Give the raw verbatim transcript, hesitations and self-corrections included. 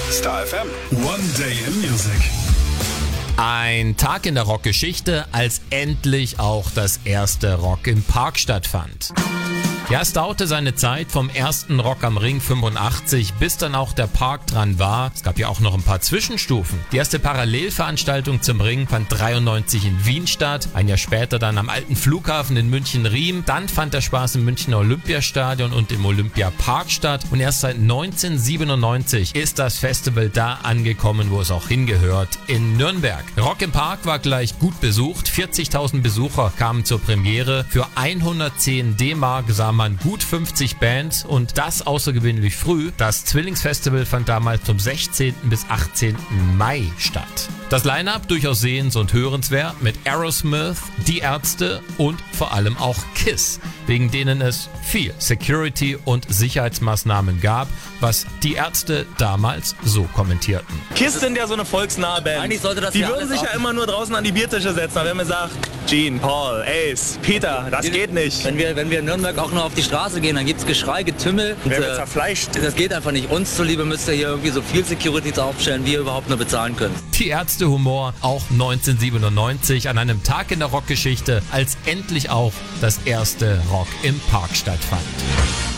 Star F M. One Day in Music. Ein Tag in der Rockgeschichte, als endlich auch das erste Rock im Park stattfand. Ja, es dauerte seine Zeit vom ersten Rock am Ring fünfundachtzig, bis dann auch der Park dran war. Es gab ja auch noch ein paar Zwischenstufen. Die erste Parallelveranstaltung zum Ring fand dreiundneunzig in Wien statt, ein Jahr später dann am alten Flughafen in München-Riem. Dann fand der Spaß im Münchner Olympiastadion und im Olympiapark statt. Und erst seit neunzehnhundertsiebenundneunzig ist das Festival da angekommen, wo es auch hingehört, in Nürnberg. Rock im Park war gleich gut besucht. vierzigtausend Besucher kamen zur Premiere. Für hundertzehn D-Mark sah man gut fünfzig Bands und das außergewöhnlich früh. Das Zwillingsfestival fand damals vom sechzehnten bis achtzehnten Mai statt. Das Line-Up durchaus sehens- und hörenswert mit Aerosmith, Die Ärzte und vor allem auch Kiss, wegen denen es viel Security- und Sicherheitsmaßnahmen gab, was Die Ärzte damals so kommentierten. Kiss sind ja so eine volksnahe Band. Eigentlich sollte das Die ja würden alles sich ja offen- immer nur draußen an die Biertische setzen, aber wenn man sagt, Gene, Paul, Ace, Peter, das geht nicht. Wenn wir, wenn wir in Nürnberg auch noch auf die Straße gehen, dann gibt's Geschrei, Getümmel. Wer Und, wird äh, zerfleischt? Das geht einfach nicht. Uns zuliebe müsst ihr hier irgendwie so viel Securities aufstellen, wie ihr überhaupt nur bezahlen könnt. Die Ärzte-Humor auch neunzehnhundertsiebenundneunzig an einem Tag in der Rockgeschichte, als endlich auch das erste Rock im Park stattfand.